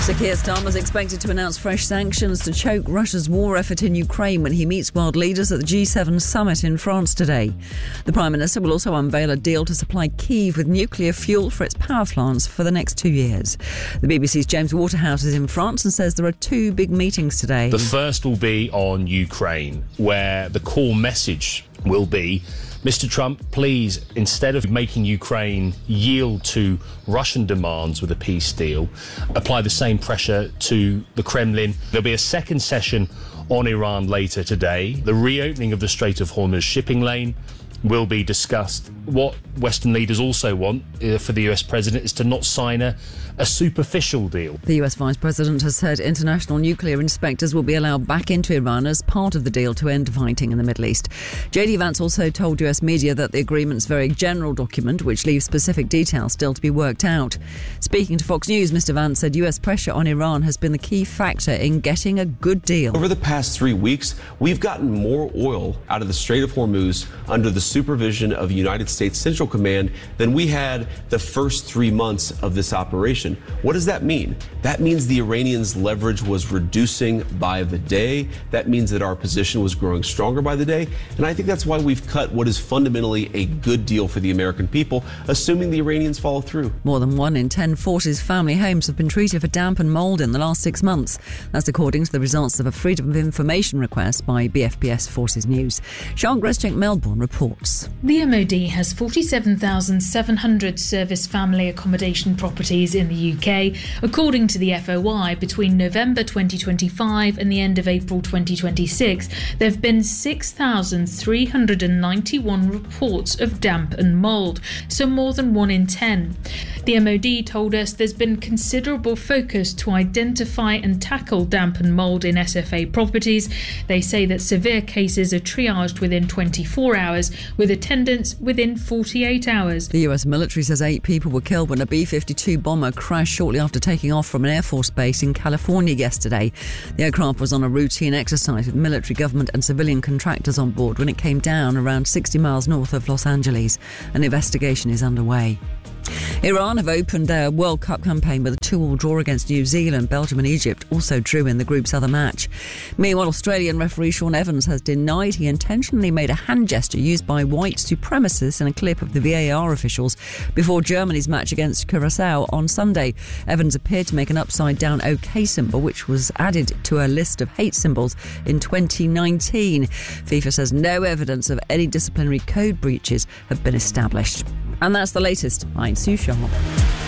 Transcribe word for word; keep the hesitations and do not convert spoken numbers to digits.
Sir Keir Starmer is expected to announce fresh sanctions to choke Russia's war effort in Ukraine when he meets world leaders at the G seven summit in France today. The Prime Minister will also unveil a deal to supply Kyiv with nuclear fuel for its power plants for the next two years. The B B C's James Waterhouse is in France and says there are two big meetings today. The first will be on Ukraine, where the core message will be, Mister Trump, please, instead of making Ukraine yield to Russian demands with a peace deal, apply the same pressure to the Kremlin. There'll be a second session on Iran later today. The reopening of the Strait of Hormuz shipping lane will be discussed. What Western leaders also want uh, for the U S president is to not sign a, a superficial deal. The U S Vice President has said international nuclear inspectors will be allowed back into Iran as part of the deal to end fighting in the Middle East. J D Vance also told U S media that the agreement's very general document, which leaves specific details still to be worked out. Speaking to Fox News, Mister Vance said U S pressure on Iran has been the key factor in getting a good deal. Over the past three weeks, we've gotten more oil out of the Strait of Hormuz under the supervision of United States Central Command than we had the first three months of this operation. What does that mean? That means the Iranians' leverage was reducing by the day. That means that our position was growing stronger by the day. And I think that's why we've cut what is fundamentally a good deal for the American people, assuming the Iranians follow through. More than one in ten Forces family homes have been treated for damp and mould in the last six months. That's according to the results of a Freedom of Information request by B F P S Forces News. Sian Greschek, Melbourne, reports. The M O D has forty-seven thousand seven hundred service family accommodation properties in the U K. According to the F O I, between November twenty twenty-five and the end of April twenty twenty-six, there have been six thousand three hundred ninety-one reports of damp and mould, so more than one in ten. The M O D told us there's been considerable focus to identify and tackle damp and mould in S F A properties. They say that severe cases are triaged within twenty-four hours, with attendance within forty-eight hours. The U S military says eight people were killed when a B fifty-two bomber crashed shortly after taking off from an Air Force base in California yesterday. The aircraft was on a routine exercise with military, government and civilian contractors on board when it came down around sixty miles north of Los Angeles. An investigation is underway. Iran have opened their World Cup campaign with a two-all draw against New Zealand. Belgium and Egypt also drew in the group's other match. Meanwhile, Australian referee Sean Evans has denied he intentionally made a hand gesture used by white supremacists in a clip of the V A R officials before Germany's match against Curaçao on Sunday. Evans appeared to make an upside-down OK symbol, which was added to a list of hate symbols in twenty nineteen. FIFA says no evidence of any disciplinary code breaches have been established. And that's the latest. I'm Sue Sharp.